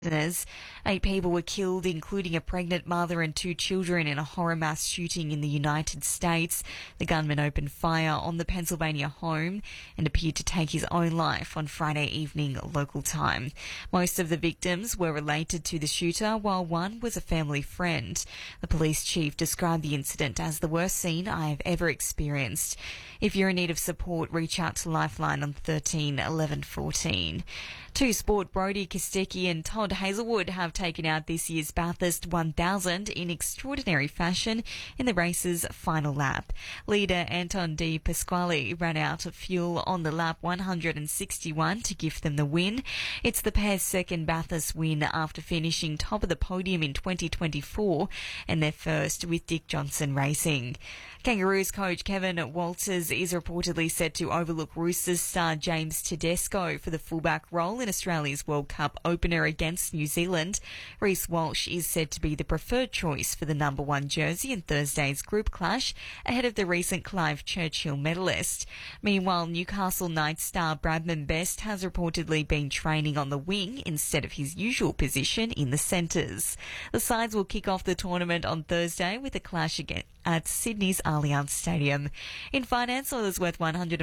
prisoners. 8 people were killed, including a pregnant mother and 2 children, in a horror mass shooting in the United States. The gunman opened fire on the Pennsylvania home and appeared to take his own life on Friday evening local time. Most of the victims were related to the shooter, while one was a family friend. The police chief described the incident as the worst scene I have ever experienced. If you're in need of support, reach out to Lifeline on 13 11 14. To sport, Brodie Kostecki and Todd Hazelwood have taken out this year's Bathurst 1000 in extraordinary fashion in the race's final lap. Leader Anton De Pasquale ran out of fuel on the lap 161 to give them the win. It's the pair's second Bathurst win after finishing top of the podium in 2024 and their first with Dick Johnson Racing. Kangaroos coach Kevin Walters is reportedly set to overlook Roosters star James Tedesco for the fullback role in Australia's World Cup opener against New Zealand. Reece Walsh is said to be the preferred choice for the number 1 jersey in Thursday's group clash ahead of the recent Clive Churchill medalist. Meanwhile, Newcastle Knights star Bradman Best has reportedly been training on the wing instead of his usual position in the centres. The sides will kick off the tournament on Thursday with a clash again at Sydney's Allianz Stadium. In finance, oil is worth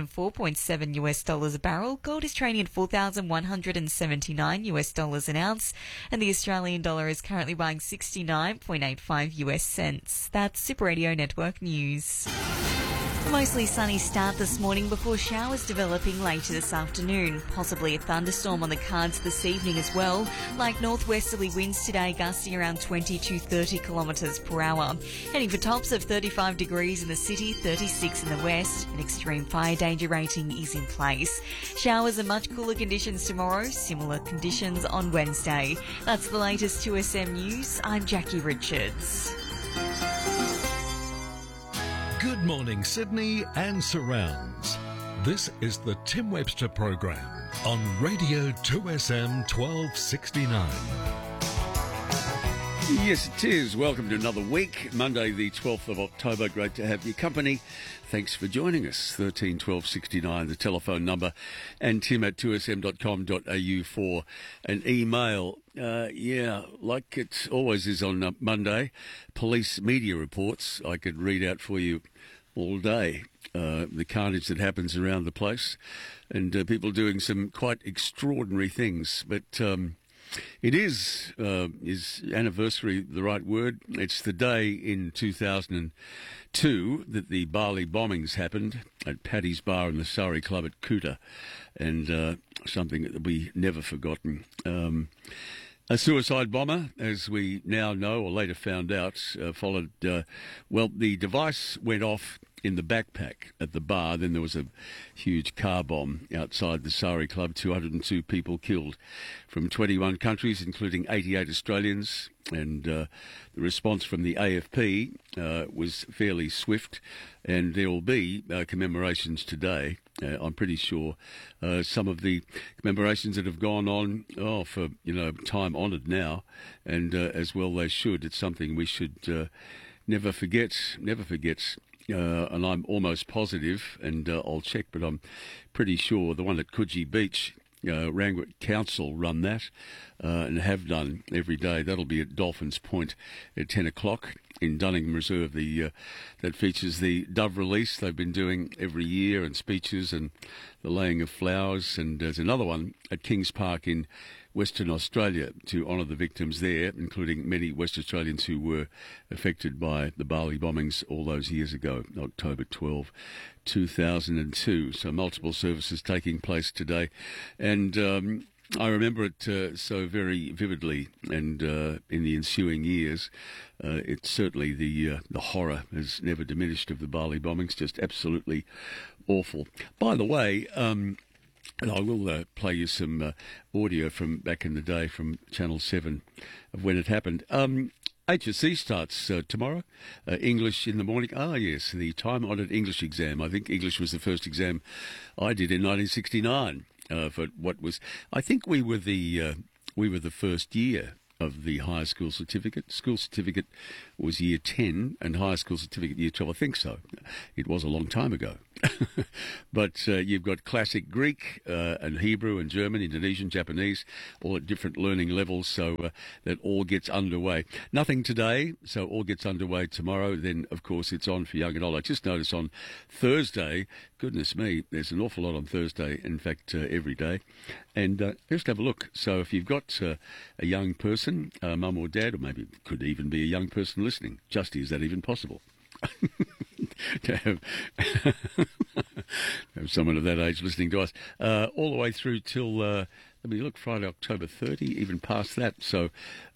$104.7 a barrel. Gold is trading at $4,179 an ounce, and the Australian dollar is currently buying 69.85 US cents. That's Super Radio Network News. A mostly sunny start this morning before showers developing later this afternoon. Possibly a thunderstorm on the cards this evening as well. Like northwesterly winds today, gusting around 20 to 30 kilometres per hour. Heading for tops of 35 degrees in the city, 36 in the west. An extreme fire danger rating is in place. Showers and much cooler conditions tomorrow. Similar conditions on Wednesday. That's the latest 2SM News. I'm Jackie Richards. Good morning, Sydney and surrounds. This is the Tim Webster program on Radio 2SM 1269. Yes, it is. Welcome to another week, Monday the 12th of October. Great to have your company. Thanks for joining us. 13 12 69, the telephone number, and tim at 2sm.com.au for an email. Like it always is on Monday, police media reports I could read out for you all day. The carnage that happens around the place, and people doing some quite extraordinary things. But it is anniversary the right word? It's the day in 2002 that the Bali bombings happened at Paddy's Bar and the Surrey Club at Kuta, and something that will be never forgotten. A suicide bomber, as we now know, or later found out, followed... the device went off in the backpack at the bar. Then there was a huge car bomb outside the Surrey Club. 202 people killed from 21 countries, including 88 Australians. And the response from the AFP was fairly swift. And there will be commemorations today. I'm pretty sure some of the commemorations that have gone on for time honoured now, and as well they should. It's something we should never forget. And I'm almost positive, and I'll check, but I'm pretty sure the one at Coogee Beach, Rangwick Council run that and have done every day. That'll be at Dolphins Point at 10 o'clock in Dunningham Reserve. That features the Dove release they've been doing every year, and speeches and the laying of flowers. And there's another one at Kings Park in Western Australia to honour the victims there, including many West Australians who were affected by the Bali bombings all those years ago, October 12, 2002. So multiple services taking place today. And I remember it so very vividly, and in the ensuing years, it's certainly the horror has never diminished of the Bali bombings, just absolutely awful. By the way, and I will play you some audio from back in the day from Channel 7 of when it happened. HSC starts tomorrow, English in the morning. Ah, yes, the time-honoured English exam. I think English was the first exam I did in 1969. For what was, I think we were the first year of the higher school certificate. School certificate was year 10 and higher school certificate year 12. I think so. It was a long time ago. But you've got classic Greek and Hebrew and German, Indonesian, Japanese, all at different learning levels, so that all gets underway. Nothing today, so all gets underway tomorrow. Then, of course, it's on for young and old. I just noticed on Thursday, goodness me, there's an awful lot on Thursday, in fact, every day. And just have a look. So if you've got a young person, mum or dad, or maybe it could even be a young person listening, Justy, is that even possible? To have someone of that age listening to us, all the way through till, let me look, Friday, October 30, even past that. So,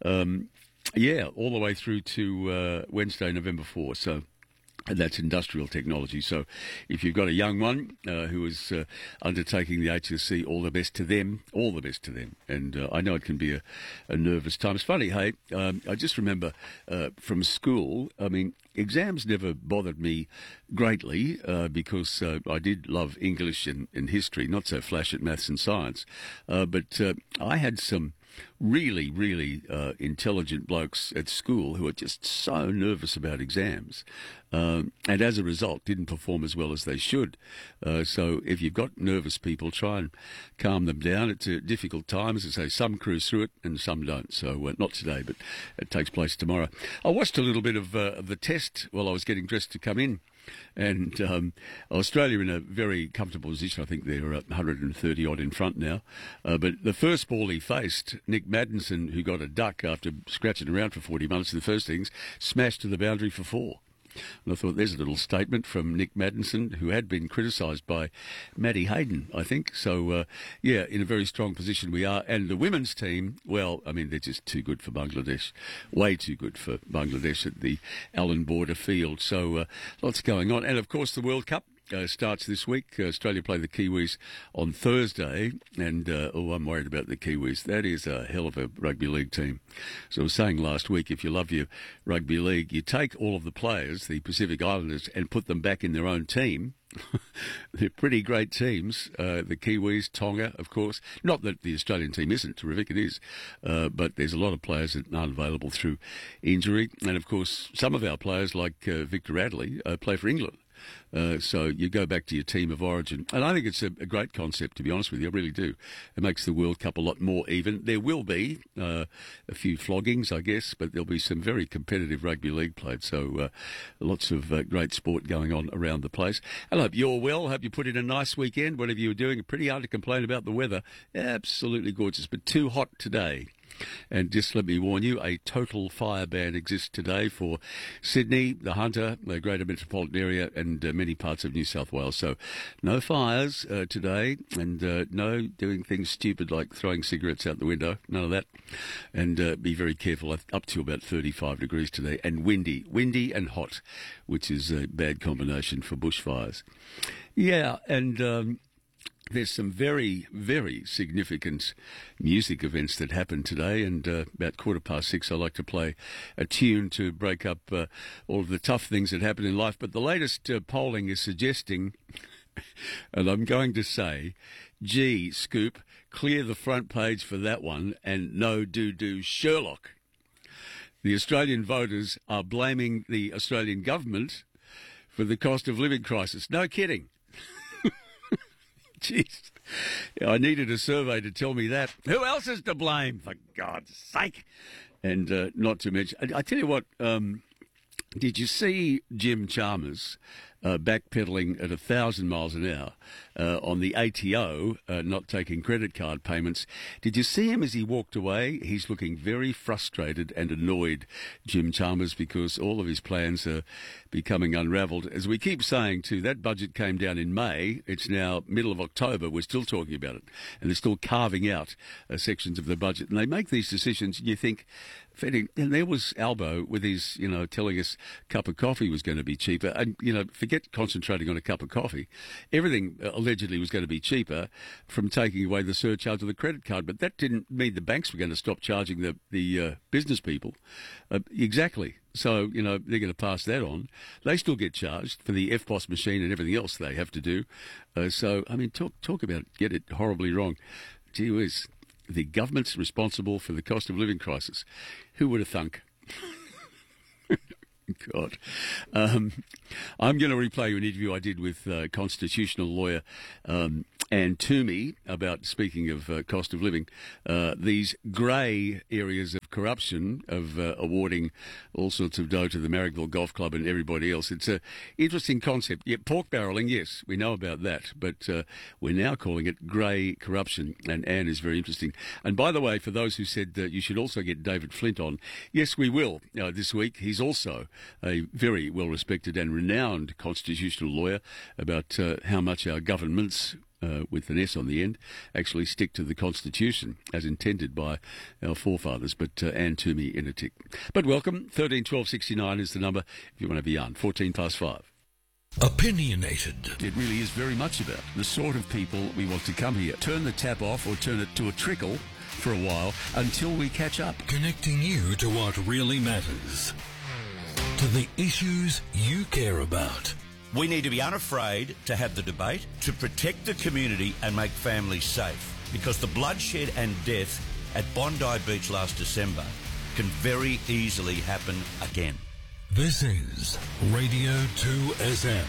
yeah, all the way through to Wednesday, November 4. So, and that's industrial technology. So if you've got a young one who is undertaking the HSC, all the best to them, all the best to them. And I know it can be a nervous time. It's funny, hey, I just remember from school, I mean, exams never bothered me greatly because I did love English and history, not so flash at maths and science. But I had some really intelligent blokes at school who were just so nervous about exams. And as a result, didn't perform as well as they should. So if you've got nervous people, try and calm them down. It's a difficult time. As I say, some cruise through it and some don't. So not today, but it takes place tomorrow. I watched a little bit of the test while I was getting dressed to come in. And Australia in a very comfortable position. I think they're 130 odd in front now. But the first ball he faced, Nick Maddinson, who got a duck after scratching around for 40 months in the first innings, smashed to the boundary for 4. And I thought, there's a little statement from Nick Maddinson, who had been criticised by Maddie Hayden, I think. So, yeah, in a very strong position we are. And the women's team, well, I mean, they're just too good for Bangladesh. Way too good for Bangladesh at the Allan Border Field. So, lots going on. And, of course, the World Cup starts this week. Australia play the Kiwis on Thursday, and I'm worried about the Kiwis. That is a hell of a rugby league team. So I was saying last week, if you love your rugby league, you take all of the players, the Pacific Islanders, and put them back in their own team. They're pretty great teams. The Kiwis, Tonga, of course. Not that the Australian team isn't terrific, it is. But there's a lot of players that aren't available through injury. And, of course, some of our players, like Victor Radley, play for England. So you go back to your team of origin. And I think it's a great concept, to be honest with you. I really do. It makes the World Cup a lot more even. There will be a few floggings, I guess, but there'll be some very competitive rugby league played. So lots of great sport going on around the place. And I hope you're well. Hope you put in a nice weekend, whatever you were doing. Pretty hard to complain about the weather. Absolutely gorgeous, but too hot today. And just let me warn you, a total fire ban exists today for Sydney, the Hunter, the greater metropolitan area, and many parts of New South Wales. So no fires today, and no doing things stupid like throwing cigarettes out the window. None of that. And be very careful. Up to about 35 degrees today, and windy and hot, which is a bad combination for bushfires. Yeah, and there's some very, very significant music events that happened today, and about 6:15 I like to play a tune to break up all of the tough things that happen in life. But the latest polling is suggesting, and I'm going to say, gee, Scoop, clear the front page for that one, and no do Sherlock. The Australian voters are blaming the Australian government for the cost of living crisis. No kidding. Jeez, I needed a survey to tell me that. Who else is to blame, for God's sake? And not to mention, I tell you what, did you see Jim Chalmers backpedaling at 1,000 miles an hour on the ATO, not taking credit card payments? Did you see him as he walked away? He's looking very frustrated and annoyed, Jim Chalmers, because all of his plans are becoming unravelled. As we keep saying, too, that budget came down in May. It's now middle of October. We're still talking about it. And they're still carving out sections of the budget. And they make these decisions, and you think, and there was Albo with his, telling us a cup of coffee was going to be cheaper. And, forget concentrating on a cup of coffee. Everything allegedly was going to be cheaper from taking away the surcharge of the credit card. But that didn't mean the banks were going to stop charging the business people. Exactly. So, they're going to pass that on. They still get charged for the FPOS machine and everything else they have to do. So, I mean, talk about get it horribly wrong. Gee whiz. The government's responsible for the cost of living crisis. Who would have thunk? God. I'm going to replay an interview I did with constitutional lawyer Anne Toomey about, speaking of cost of living, these grey areas of corruption, of awarding all sorts of dough to the Marrickville Golf Club and everybody else. It's an interesting concept. Yeah, pork barrelling, yes, we know about that, but we're now calling it grey corruption, and Anne is very interesting. And by the way, for those who said you should also get David Flint on, yes, we will this week. He's also a very well-respected and renowned constitutional lawyer about how much our governments, with an S on the end, actually stick to the Constitution as intended by our forefathers. But Anne Toomey in a tick. But welcome. 13 12 69 is the number if you want to have a yarn. 14 past 5. Opinionated. It really is very much about the sort of people we want to come here. Turn the tap off or turn it to a trickle for a while until we catch up. Connecting you to what really matters. To the issues you care about. We need to be unafraid to have the debate, to protect the community and make families safe. Because the bloodshed and death at Bondi Beach last December can very easily happen again. This is Radio 2SM.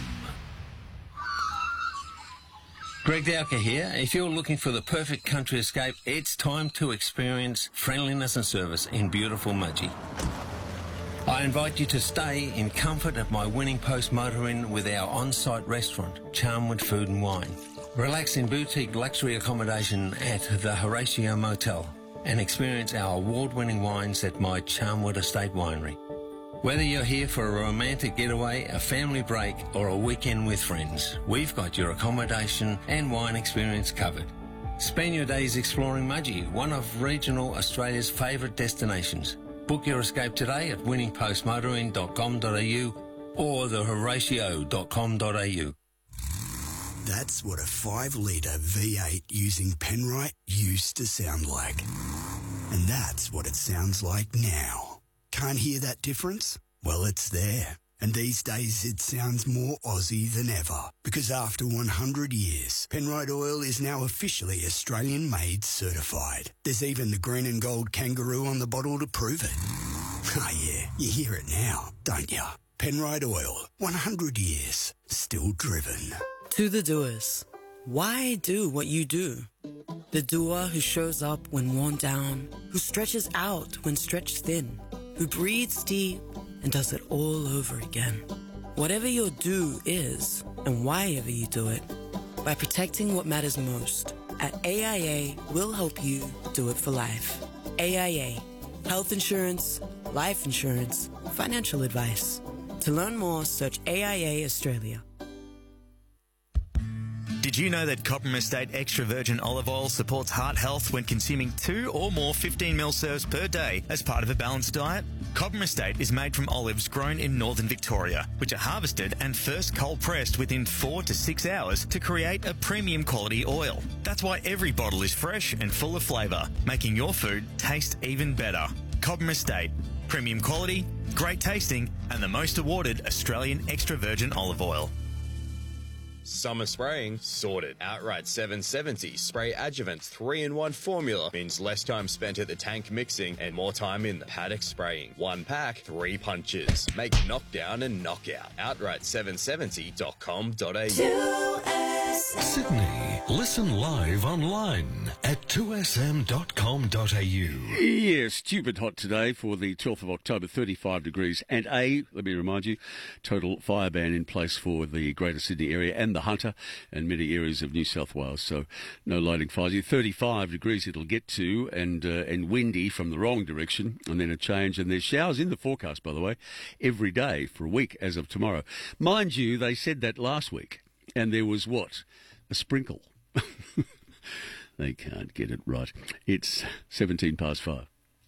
Greg Dowker here. If you're looking for the perfect country escape, it's time to experience friendliness and service in beautiful Mudgee. I invite you to stay in comfort at my Winning Post Motor Inn with our on-site restaurant, Charmwood Food and Wine. Relax in boutique luxury accommodation at the Horatio Motel and experience our award-winning wines at my Charmwood Estate Winery. Whether you're here for a romantic getaway, a family break or a weekend with friends, we've got your accommodation and wine experience covered. Spend your days exploring Mudgee, one of regional Australia's favourite destinations. Book your escape today at winningpostmotoring.com.au or thehoratio.com.au. That's what a 5-litre V8 using Penrite used to sound like. And that's what it sounds like now. Can't hear that difference? Well, it's there. And these days it sounds more Aussie than ever. Because after 100 years, Penrite Oil is now officially Australian-made certified. There's even the green and gold kangaroo on the bottle to prove it. Oh yeah, you hear it now, don't you? Penrite Oil, 100 years, still driven. To the doers, why do what you do? The doer who shows up when worn down, who stretches out when stretched thin, who breathes deep and does it all over again. Whatever your do is, and why ever you do it, by protecting what matters most, at AIA, we'll help you do it for life. AIA, health insurance, life insurance, financial advice. To learn more, search AIA Australia. Did you know that Cobram Estate Extra Virgin Olive Oil supports heart health when consuming 2 or more 15ml serves per day as part of a balanced diet? Cobram Estate is made from olives grown in northern Victoria, which are harvested and first cold pressed within 4 to 6 hours to create a premium quality oil. That's why every bottle is fresh and full of flavour, making your food taste even better. Cobram Estate, premium quality, great tasting, and the most awarded Australian extra virgin olive oil. Summer spraying sorted. Outright 770 spray adjuvants 3-in-1 formula means less time spent at the tank mixing and more time in the paddock spraying. 1 pack, 3 punches. Make knockdown and knockout. Outright770.com.au. Sydney. Listen live online at 2sm.com.au. Yeah, stupid hot today for the 12th of October, 35 degrees. And let me remind you, total fire ban in place for the Greater Sydney area and the Hunter and many areas of New South Wales. So no lighting fires. 35 degrees it'll get to, and windy from the wrong direction, and then a change. And there's showers in the forecast, by the way, every day for a week as of tomorrow. Mind you, they said that last week. And there was what? A sprinkle. They can't get it right. It's 17 past 5.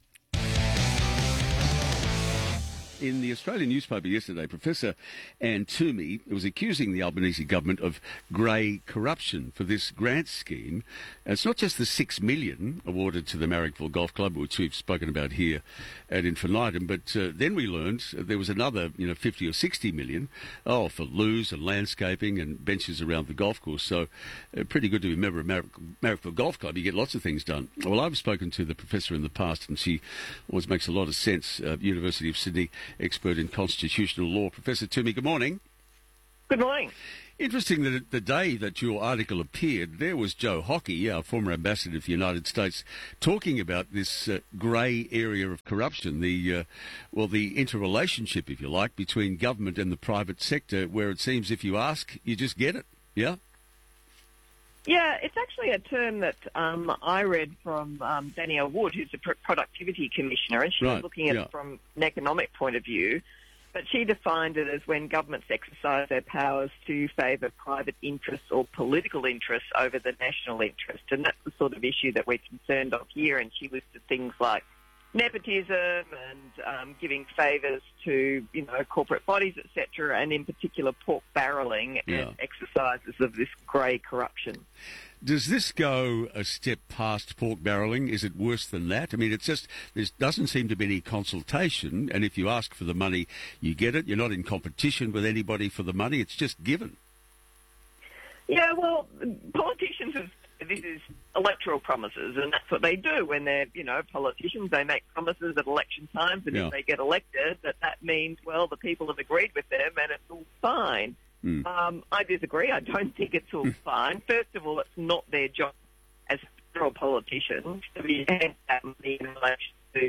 In the Australian newspaper yesterday, Professor Anne Toomey was accusing the Albanese government of grey corruption for this grant scheme. It's not just the $6 million awarded to the Marrickville Golf Club, which we've spoken about here at Infinitum, but then we learned there was another, 50 or 60 million, for loos and landscaping and benches around the golf course. So pretty good to be a member of Marrickville Golf Club. You get lots of things done. Well, I've spoken to the professor in the past, and she always makes a lot of sense. University of Sydney. expert in constitutional law. Professor Toomey, good morning. Good morning. Interesting that the day that your article appeared, there was Joe Hockey, our former ambassador to the United States, talking about this grey area of corruption, the interrelationship, if you like, between government and the private sector, where it seems if you ask, you just get it. Yeah? Yeah, it's actually a term that I read from Danielle Wood, who's the Productivity Commissioner, and she was looking at it from an economic point of view. But she defined it as when governments exercise their powers to favour private interests or political interests over the national interest. And that's the sort of issue that we're concerned of here. And she listed things like nepotism and giving favours to, corporate bodies, etc., and in particular pork barrelling and exercises of this grey corruption. Does this go a step past pork barrelling? Is it worse than that? I mean, there doesn't seem to be any consultation, and if you ask for the money, you get it. You're not in competition with anybody for the money. It's just given. Yeah, well, politicians this is electoral promises, and that's what they do when they're, politicians. They make promises at election times, and if they get elected, that means, well, the people have agreed with them and it's all fine. I disagree. I don't think it's all fine. First of all, it's not their job as federal politicians to be handing out money in relation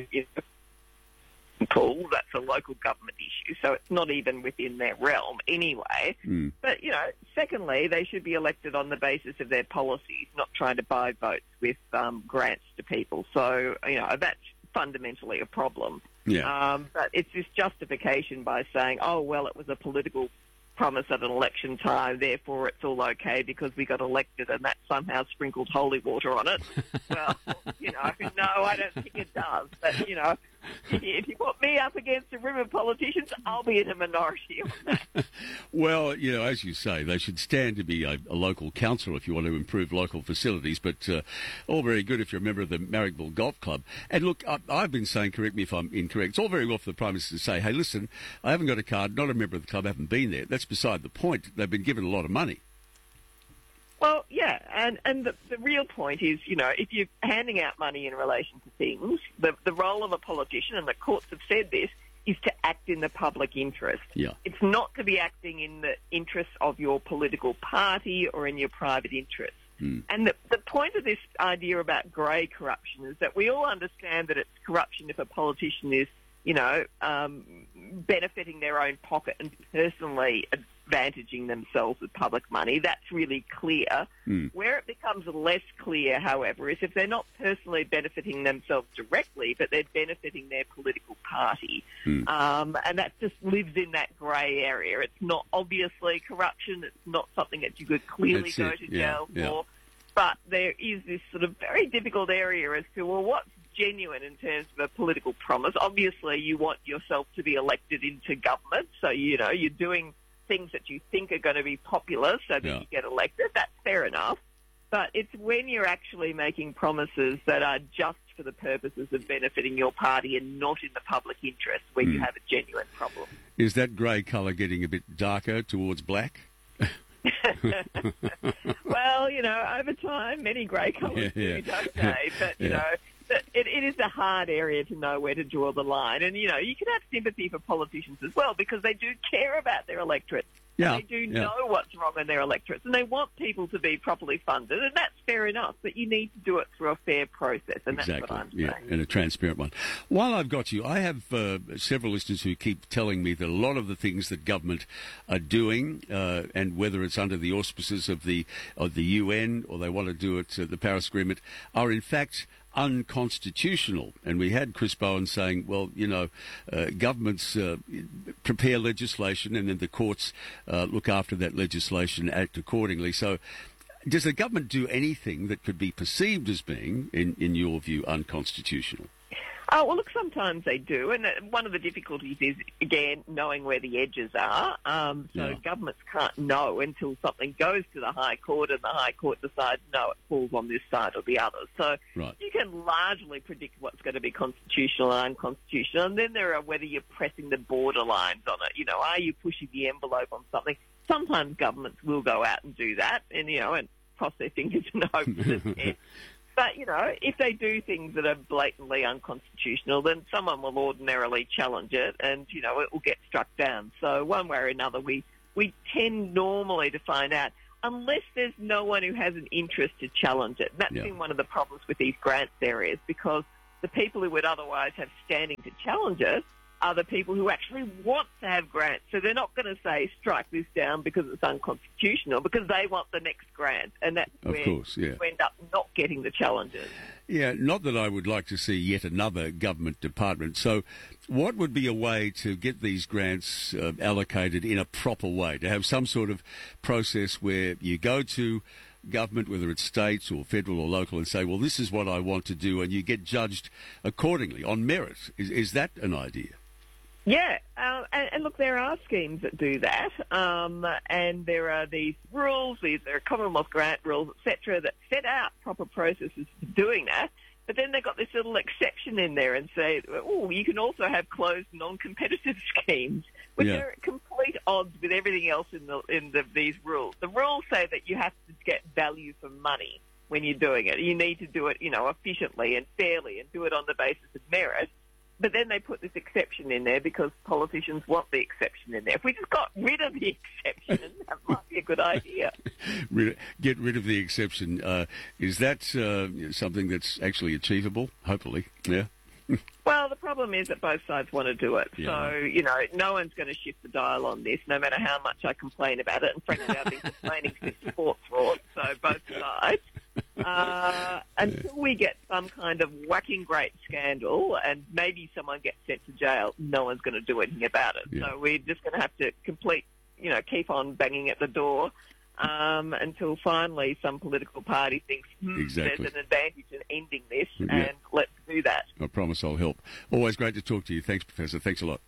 to pool. That's a local government issue, so it's not even within their realm anyway. But, secondly, they should be elected on the basis of their policies, not trying to buy votes with grants to people. So, that's fundamentally a problem. But it's this justification by saying, oh, well, it was a political promise at an election time, therefore it's all okay because we got elected, and that somehow sprinkled holy water on it. Well, no, I don't think it does. But, if you put me up against a room of politicians, I'll be in a minority on that. Well, as you say, they should stand to be a local council if you want to improve local facilities, but all very good if you're a member of the Marrickville Golf Club. And look, I've been saying, correct me if I'm incorrect, it's all very well for the Prime Minister to say, hey, listen, I haven't got a card, not a member of the club, haven't been there. That's beside the point. They've been given a lot of money. Well, yeah, and the real point is, if you're handing out money in relation to things, the role of a politician, and the courts have said this, is to act in the public interest. Yeah. It's not to be acting in the interests of your political party or in your private interests. And the point of this idea about grey corruption is that we all understand that it's corruption if a politician is, benefiting their own pocket and personally advantaging themselves with public money. That's really clear. Where it becomes less clear, however, is if they're not personally benefiting themselves directly, but they're benefiting their political party. And that just lives in that grey area. It's not obviously corruption. It's not something that you could clearly go to jail for. But there is this sort of very difficult area as to, well, what's genuine in terms of a political promise. Obviously, you want yourself to be elected into government, so, you're doing things that you think are going to be popular so that you get elected. That's fair enough. But it's when you're actually making promises that are just for the purposes of benefiting your party and not in the public interest where you have a genuine problem. Is that grey colour getting a bit darker towards black? Well, over time, many grey colours do, don't they? But, it is a hard area to know where to draw the line. And, you can have sympathy for politicians as well because they do care about their electorate. They do know what's wrong in their electorates, and they want people to be properly funded, and that's fair enough, but you need to do it through a fair process, and that's what I'm saying. And a transparent one. While I've got you, I have several listeners who keep telling me that a lot of the things that government are doing, and whether it's under the auspices of the UN or they want to do it, the Paris Agreement, are in fact unconstitutional. And we had Chris Bowen saying, well, governments prepare legislation and then the courts look after that legislation, act accordingly. So does the government do anything that could be perceived as being, in your view, unconstitutional? Well, look, sometimes they do, and one of the difficulties is, again, knowing where the edges are. Governments can't know until something goes to the High Court, and the High Court decides, no, it falls on this side or the other. So you can largely predict what's going to be constitutional and unconstitutional, and then there are whether you're pressing the borderlines on it. Are you pushing the envelope on something? Sometimes governments will go out and do that, and, and cross their fingers and hope for the best. But, you know, if they do things that are blatantly unconstitutional, then someone will ordinarily challenge it and, you know, it will get struck down. So one way or another, we tend normally to find out, unless there's no one who has an interest to challenge it. And that's been one of the problems with these grants areas, because the people who would otherwise have standing to challenge it are the people who actually want to have grants. So they're not going to say, strike this down because it's unconstitutional, because they want the next grant. And that's where you end up not getting the challenges. Yeah, not that I would like to see yet another government department. So what would be a way to get these grants allocated in a proper way, to have some sort of process where you go to government, whether it's states or federal or local, and say, well, this is what I want to do, and you get judged accordingly on merit? Is that an idea? Yeah, and look, there are schemes that do that, and there are these rules, there are Commonwealth grant rules, etc., that set out proper processes for doing that, but then they've got this little exception in there and say, oh, you can also have closed non-competitive schemes, which are at complete odds with everything else in these rules. The rules say that you have to get value for money when you're doing it. You need to do it, you know, efficiently and fairly and do it on the basis of merit. But then they put this exception in there because politicians want the exception in there. If we just got rid of the exception, that might be a good idea. Get rid of the exception. Is that something that's actually achievable? Hopefully, yeah. Well, the problem is that both sides want to do it. Yeah. So, you know, no one's going to shift the dial on this, no matter how much I complain about it. And frankly, I've been complaining since sports rot, so both sides. Until we get some kind of whacking great scandal and maybe someone gets sent to jail, no one's going to do anything about it. Yeah. So we're just going to have to keep on banging at the door until finally some political party thinks there's an advantage in ending this, and let's do that. I promise I'll help. Always great to talk to you. Thanks, Professor. Thanks a lot.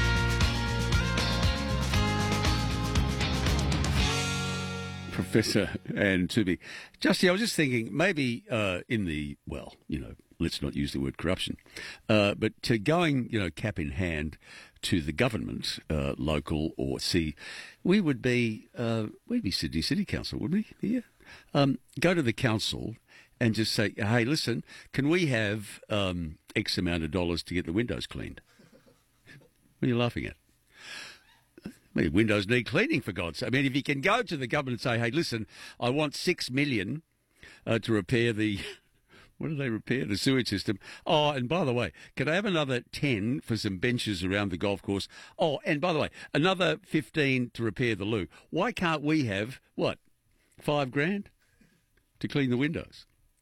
Professor Anne Tooby. Justy, I was just thinking, maybe let's not use the word corruption, but to going, cap in hand to the government, local or we'd be Sydney City Council, would we? Yeah. Go to the council and just say, hey, listen, can we have X amount of dollars to get the windows cleaned? What are you laughing at? Windows need cleaning, for God's sake. I mean, if you can go to the government and say, hey, listen, I want $6 million to repair the... What do they repair? The sewage system. Oh, and by the way, can I have another 10 for some benches around the golf course? Oh, and by the way, another 15 to repair the loo. Why can't we have, $5,000 to clean the windows?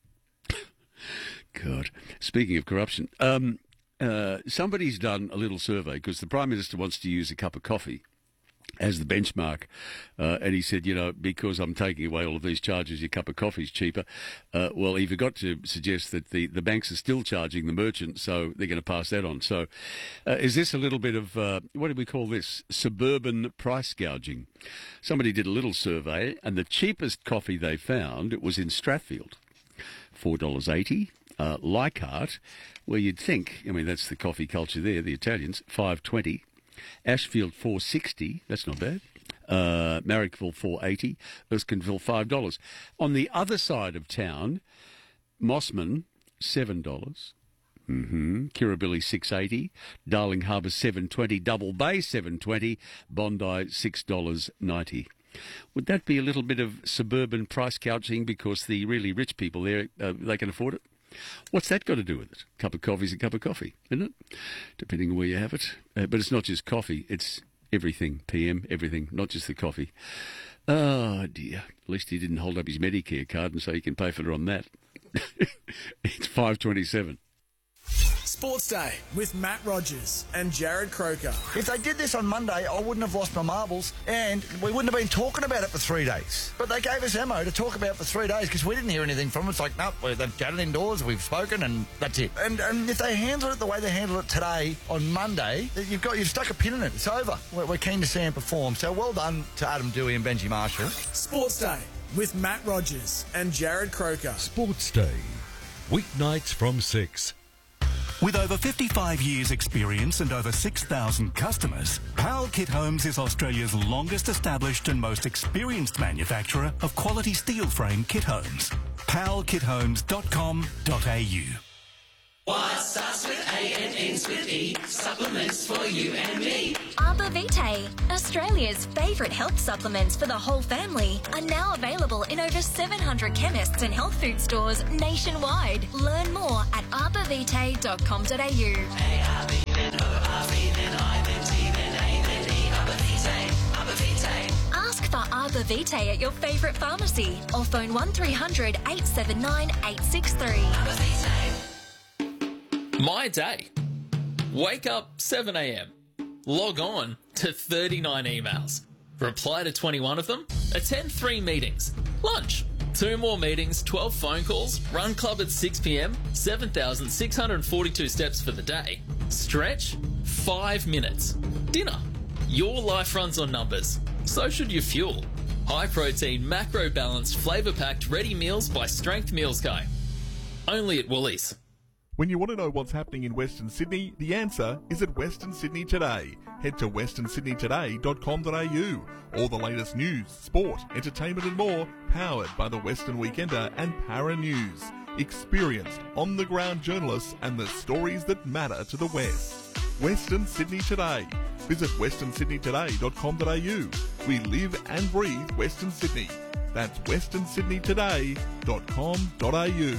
God. Speaking of corruption, somebody's done a little survey because the Prime Minister wants to use a cup of coffee as the benchmark, and he said, because I'm taking away all of these charges, your cup of coffee's cheaper. Well, he forgot to suggest that the banks are still charging the merchant, so they're going to pass that on. So is this a little bit of, what do we call this, suburban price gouging? Somebody did a little survey, and the cheapest coffee they found, it was in Strathfield, $4.80. Leichhardt, where you'd think, that's the coffee culture there, the Italians, $5.20. Ashfield, $4.60. That's not bad. Marrickville, $4.80. Erskineville, $5. On the other side of town, Mossman, $7. Kirribilli, $6.80. Darling Harbour, $7.20. Double Bay, $7.20. Bondi, $6.90. Would that be a little bit of suburban price gouging because the really rich people there, they can afford it? What's that got to do with it? A cup of coffee's a cup of coffee, isn't it? Depending on where you have it. But it's not just coffee, it's everything, PM, everything, not just the coffee. Oh, dear. At least he didn't hold up his Medicare card and say you can pay for it on that. It's 5:27. Sports Day with Matt Rogers and Jared Croker. If they did this on Monday, I wouldn't have lost my marbles and we wouldn't have been talking about it for 3 days. But they gave us ammo to talk about for 3 days because we didn't hear anything from them. It's like, no, they've chatted indoors, we've spoken, and that's it. And if they handle it the way they handle it today on Monday, you've stuck a pin in it. It's over. We're keen to see them perform. So well done to Adam Dewey and Benji Marshall. Sports Day with Matt Rogers and Jared Croker. Sports Day, weeknights from 6. With over 55 years experience and over 6,000 customers, Powell Kit Homes is Australia's longest established and most experienced manufacturer of quality steel frame kit homes. powellkithomes.com.au. What starts with A and ends with E? Supplements for you and me. Arbor Vitae, Australia's favourite health supplements for the whole family, are now available in over 700 chemists and health food stores nationwide. Learn more at arborvitae.com.au. A-R-B, then O-R-B, then I, then T, then A, then E. Arbor Vitae, Arbor Vitae. Ask for Arbor Vitae at your favourite pharmacy or phone 1300 879 863. Arbor Vitae. My day. Wake up 7 a.m. Log on to 39 emails. Reply to 21 of them. Attend 3 meetings. Lunch. 2 more meetings, 12 phone calls. Run club at 6 p.m. 7,642 steps for the day. Stretch. 5 minutes. Dinner. Your life runs on numbers. So should your fuel. High protein, macro balanced, flavour packed ready meals by Strength Meals Co. Only at Woolies. When you want to know what's happening in Western Sydney, the answer is at Western Sydney Today. Head to westernsydneytoday.com.au. All the latest news, sport, entertainment and more, powered by the Western Weekender and Para News. Experienced, on-the-ground journalists and the stories that matter to the West. Western Sydney Today. Visit westernsydneytoday.com.au. We live and breathe Western Sydney. That's westernsydneytoday.com.au.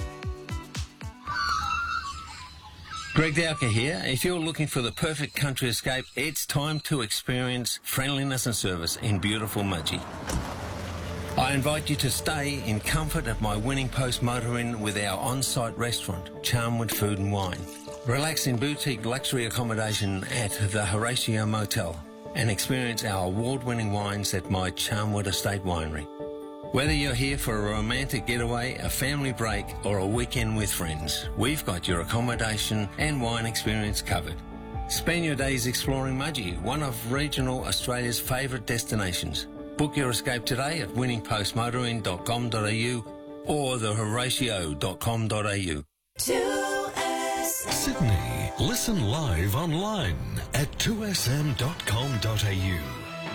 Greg Dowker here. If you're looking for the perfect country escape, it's time to experience friendliness and service in beautiful Mudgee. I invite you to stay in comfort at my Winning Post Motor Inn with our on-site restaurant, Charmwood Food and Wine. Relax in boutique luxury accommodation at the Horatio Motel and experience our award-winning wines at my Charmwood Estate Winery. Whether you're here for a romantic getaway, a family break or a weekend with friends, we've got your accommodation and wine experience covered. Spend your days exploring Mudgee, one of regional Australia's favourite destinations. Book your escape today at winningpostmotoring.com.au or thehoratio.com.au. Sydney. Listen live online at 2sm.com.au.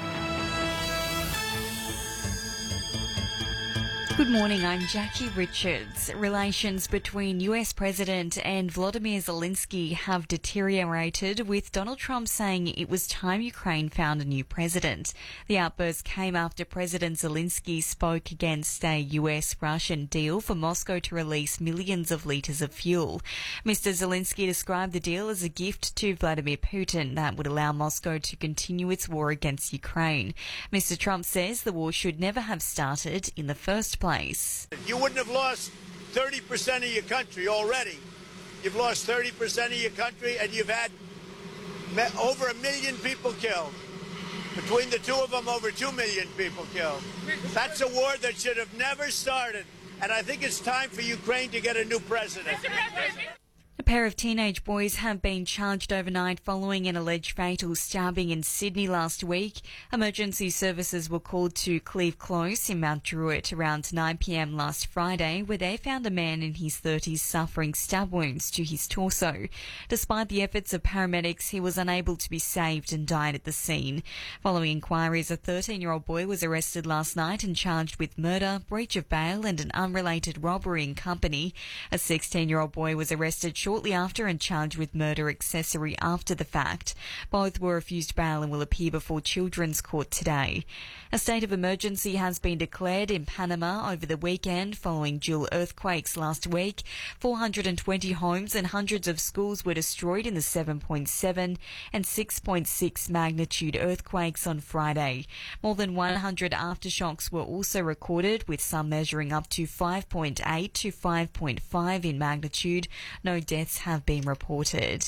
Good morning, I'm Jackie Richards. Relations between US President and Volodymyr Zelensky have deteriorated, with Donald Trump saying it was time Ukraine found a new president. The outburst came after President Zelensky spoke against a US-Russian deal for Moscow to release millions of litres of fuel. Mr. Zelensky described the deal as a gift to Vladimir Putin that would allow Moscow to continue its war against Ukraine. Mr. Trump says the war should never have started in the first place. You wouldn't have lost 30% of your country already. You've lost 30% of your country, and you've had over 1 million people killed. Between the two of them, over 2 million people killed. That's a war that should have never started, and I think it's time for Ukraine to get a new president. A pair of teenage boys have been charged overnight following an alleged fatal stabbing in Sydney last week. Emergency services were called to Cleve Close in Mount Druitt around 9 p.m. last Friday, where they found a man in his 30s suffering stab wounds to his torso. Despite the efforts of paramedics, he was unable to be saved and died at the scene. Following inquiries, a 13-year-old boy was arrested last night and charged with murder, breach of bail and an unrelated robbery in company. A 16-year-old boy was arrested shortly after and charged with murder accessory after the fact. Both were refused bail and will appear before Children's Court today. A state of emergency has been declared in Panama over the weekend following dual earthquakes last week. 420 homes and hundreds of schools were destroyed in the 7.7 and 6.6 magnitude earthquakes on Friday. More than 100 aftershocks were also recorded, with some measuring up to 5.8 to 5.5 in magnitude. No deaths have been reported.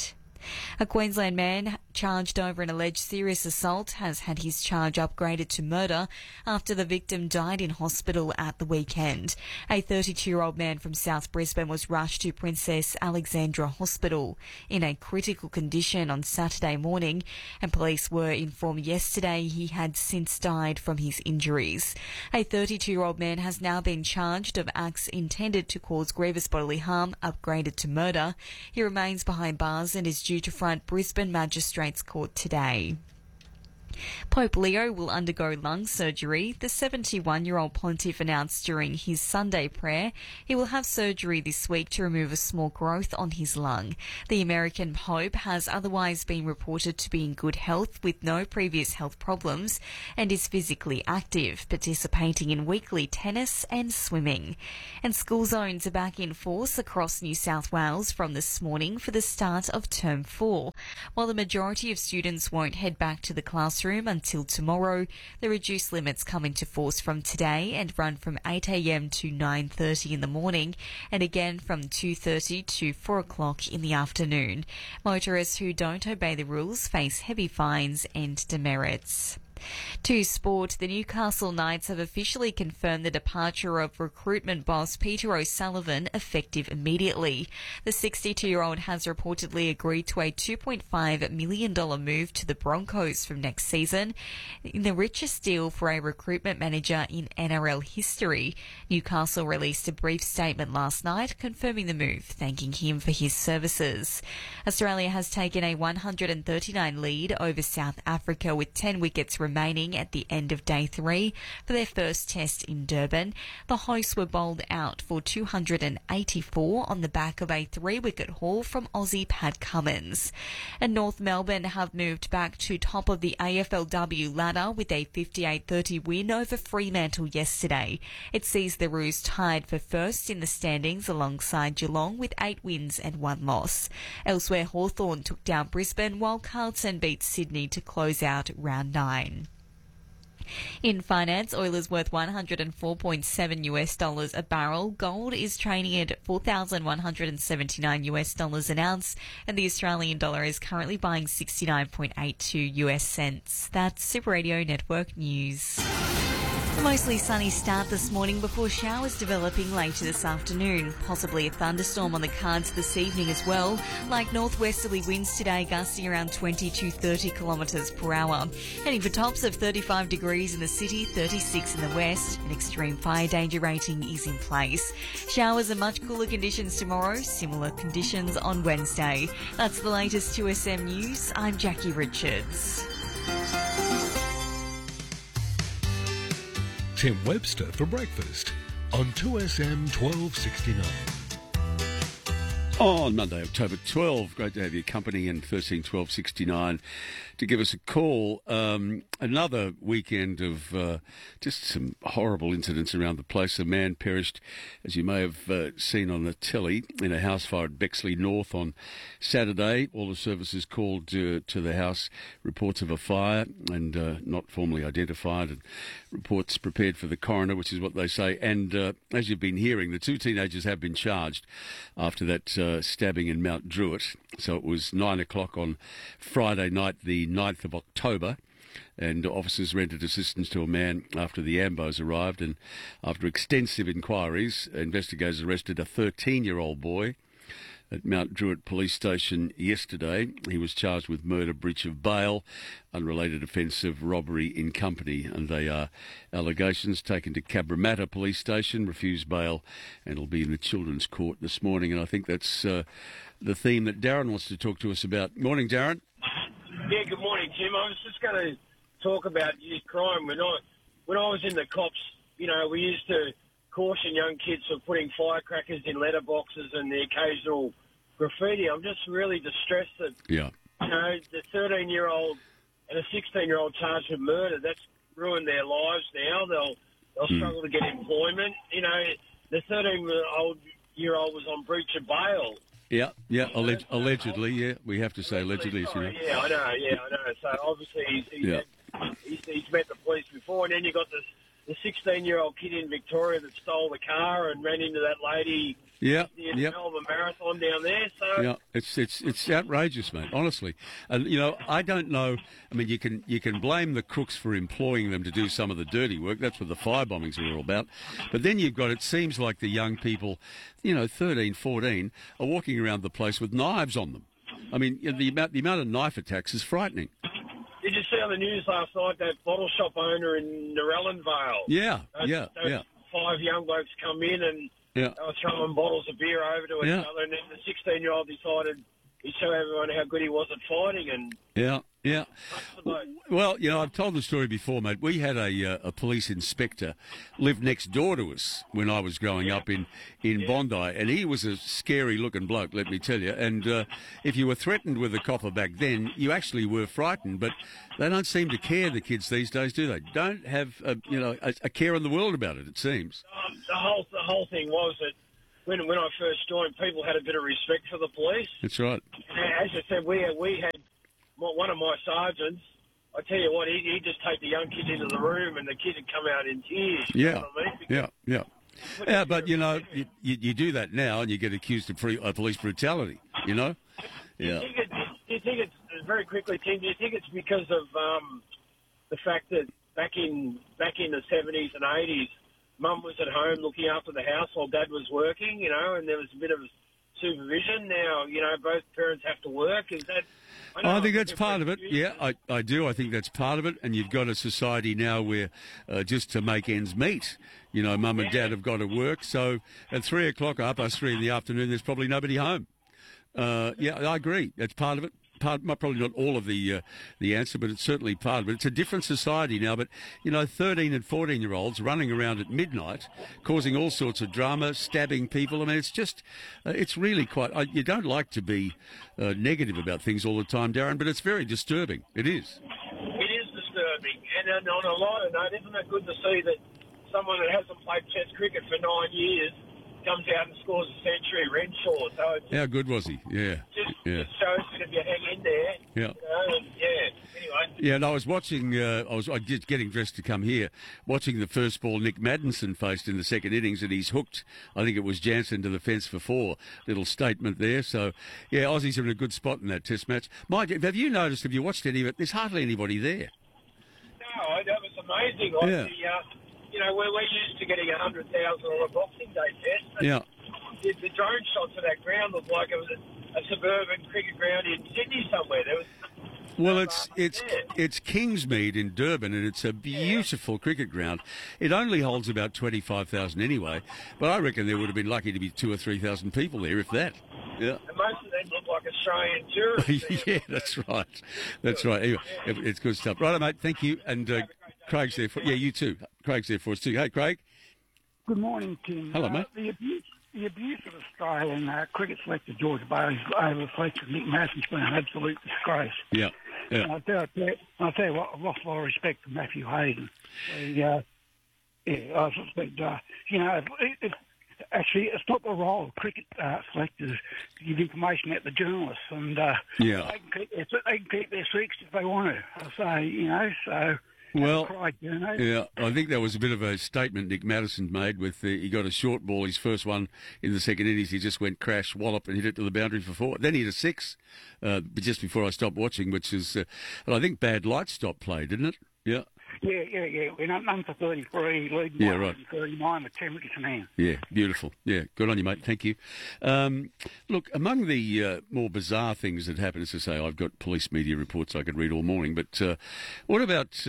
A Queensland man charged over an alleged serious assault has had his charge upgraded to murder after the victim died in hospital at the weekend. A 32-year-old man from South Brisbane was rushed to Princess Alexandra Hospital in a critical condition on Saturday morning, and police were informed yesterday he had since died from his injuries. A 32-year-old man has now been charged of acts intended to cause grievous bodily harm, upgraded to murder. He remains behind bars and is due to front Brisbane Magistrates Court today. Pope Leo will undergo lung surgery. The 71-year-old pontiff announced during his Sunday prayer he will have surgery this week to remove a small growth on his lung. The American Pope has otherwise been reported to be in good health with no previous health problems and is physically active, participating in weekly tennis and swimming. And school zones are back in force across New South Wales from this morning for the start of Term 4. While the majority of students won't head back to the classroom until tomorrow, the reduced limits come into force from today and run from 8 a.m. to 9:30 in the morning and again from 2:30 to 4 o'clock in the afternoon. Motorists who don't obey the rules face heavy fines and demerits. To sport, the Newcastle Knights have officially confirmed the departure of recruitment boss Peter O'Sullivan effective immediately. The 62-year-old has reportedly agreed to a $2.5 million move to the Broncos from next season, in the richest deal for a recruitment manager in NRL history. Newcastle released a brief statement last night confirming the move, thanking him for his services. Australia has taken a 139 lead over South Africa with 10 wickets remaining at the end of day 3 for their first test in Durban. The hosts were bowled out for 284 on the back of a 3-wicket haul from Aussie Pat Cummins. And North Melbourne have moved back to top of the AFLW ladder with a 58-30 win over Fremantle yesterday. It sees the Roos tied for first in the standings alongside Geelong with 8 wins and 1 loss. Elsewhere, Hawthorn took down Brisbane while Carlton beat Sydney to close out round 9. In finance, oil is worth $104.7 a barrel. Gold is trading at $4,179 an ounce, and the Australian dollar is currently buying 69.82 US cents. That's Super Radio Network News. A mostly sunny start this morning before showers developing later this afternoon. Possibly a thunderstorm on the cards this evening as well. Like northwesterly winds today gusting around 20 to 30 kilometres per hour. Heading for tops of 35 degrees in the city, 36 in the west. An extreme fire danger rating is in place. Showers and much cooler conditions tomorrow. Similar conditions on Wednesday. That's the latest 2SM News. I'm Jackie Richards. Tim Webster for breakfast on 2SM 1269. On Monday, October 12, great to have your company in 13 12 69 to give us a call. Another weekend of just some horrible incidents around the place. A man perished, as you may have seen on the telly, in a house fire at Bexley North on Saturday. All the services called to the house, reports of a fire and not formally identified, and reports prepared for the coroner, which is what they say. And as you've been hearing, the 2 teenagers have been charged after that stabbing in Mount Druitt. So it was 9 o'clock on Friday night, the 9th of October, and officers rendered assistance to a man after the ambos arrived, and after extensive inquiries, investigators arrested a 13-year-old boy at Mount Druitt Police Station yesterday. He was charged with murder, breach of bail, unrelated offence of robbery in company, and they are allegations. Taken to Cabramatta Police Station, refused bail, and will be in the Children's Court this morning. And I think that's the theme that Darren wants to talk to us about. Morning, Darren. Yeah, good morning, Tim. I was just going to talk about youth crime. When I was in the cops, you know, we used to caution young kids for putting firecrackers in letterboxes and the occasional graffiti. I'm just really distressed that, you know, the 13-year-old and a 16-year-old charged with murder, that's ruined their lives now. They'll struggle to get employment. You know, the 13-year-old was on breach of bail. Yeah, allegedly, yeah. We have to say allegedly. You know. Yeah, I know. So obviously he's met the police before, and then you got the 16-year-old kid in Victoria that stole the car and ran into that lady Yeah, the Melbourne Marathon down there. So yeah, it's outrageous, mate. Honestly, and you know, I don't know. I mean, you can blame the crooks for employing them to do some of the dirty work. That's what the fire bombings are all about. But then you've got. It seems like the young people, 13, 14, are walking around the place with knives on them. I mean, the amount of knife attacks is frightening. Did you see on the news last night that bottle shop owner in Narellan Vale? Yeah, those 5 young blokes come in and they were throwing bottles of beer over to each other, and then the 16-year-old decided he'd show everyone how good he was at fighting. And yeah. Well, I've told the story before, mate. We had a police inspector live next door to us when I was growing up in Bondi, and he was a scary-looking bloke, let me tell you. And if you were threatened with a copper back then, you actually were frightened. But they don't seem to care, the kids these days, do they? Don't have a care in the world about it. It seems. The whole thing was that when I first joined, people had a bit of respect for the police. That's right. And as I said, we had one of my sergeants. I tell you what, he'd just take the young kids into the room, and the kid would come out in tears. Yeah, you know what I mean? Yeah, but you do that now, and you get accused of police brutality. Do you think it's very quickly, Tim? Do you think it's because of the fact that back in the 70s and 80s, Mum was at home looking after the house while Dad was working, and there was a bit of supervision. Now, both parents have to work. Is that? I think that's part of it. Yeah, I do. I think that's part of it. And you've got a society now where just to make ends meet, Mum and Dad have got to work. So at 3 o'clock, 3:30 in the afternoon, there's probably nobody home. Yeah, I agree. That's part of it. Probably not all of the answer, but it's certainly part of it. It's a different society now, but, 13 and 14-year-olds running around at midnight, causing all sorts of drama, stabbing people. I mean, it's just, it's really quite, you don't like to be negative about things all the time, Darren, but it's very disturbing. It is. It is disturbing. And on a lighter note, isn't it good to see that someone that hasn't played Test cricket for 9 years comes out and scores a century, Renshaw. So it's how good was he? Yeah. Just shows that if you hang in there. Yeah. Anyway. Yeah, and I was watching, I was just getting dressed to come here, watching the first ball Nick Maddinson faced in the second innings, and he's hooked, I think it was Jansen, to the fence for 4. Little statement there. So, yeah, Aussies are in a good spot in that Test match. Mind you, have you watched any of it? There's hardly anybody there. No, that was amazing. We're used to getting 100,000 on a Boxing Day Test. Yeah. The drone shots of that ground looked like it was a suburban cricket ground in Sydney somewhere. There was. Well, it's Kingsmead in Durban, and it's a beautiful cricket ground. It only holds about 25,000 anyway, but I reckon there would have been lucky to be 2,000 or 3,000 people there, if that. Yeah. And most of them look like Australian tourists. Yeah, that's right. That's right. Anyway, it's good stuff. Right, mate. Thank you. And Craig's there for you too. Craig's there for us too. Hey, Craig. Good morning, Tim. Hello, mate. The abuse of Australian cricket selector George Bailey's over the selector Nick Masson's been an absolute disgrace. Yeah. And I'll tell you what, I've lost a lot of respect for Matthew Hayden. I suspect, actually, it's not the role of cricket selectors to give information out to journalists, and they can keep their secrets if they want to. I say, so. Well, yeah, I think that was a bit of a statement Nick Maddinson made with he got a short ball, his first one in the second innings. He just went crash, wallop, and hit it to the boundary for 4. Then he hit a 6 just before I stopped watching, which is, and I think Bad Light stopped play, didn't it? Yeah. Yeah. We're none for 33, leading 39 with 10 wickets in hand. Yeah, beautiful. Yeah, good on you, mate. Thank you. Look, among the more bizarre things that happened, as I say, I've got police media reports I could read all morning, but what about